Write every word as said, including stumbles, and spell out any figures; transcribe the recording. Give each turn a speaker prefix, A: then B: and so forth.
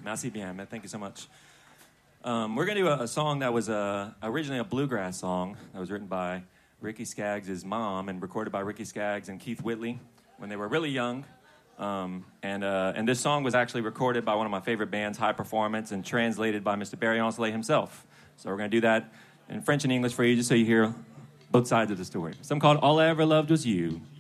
A: Merci bien, man. Thank you so much. Um, we're going to do a, a song that was uh, originally a bluegrass song that was written by Ricky Skaggs' mom and recorded by Ricky Skaggs and Keith Whitley when they were really young. Um, and uh, and this song was actually recorded by one of my favorite bands, High Performance, and translated by Mister Barry Ancelet himself. So we're going to do that in French and English for you, just so you hear both sides of the story. Something called All I Ever Loved Was You.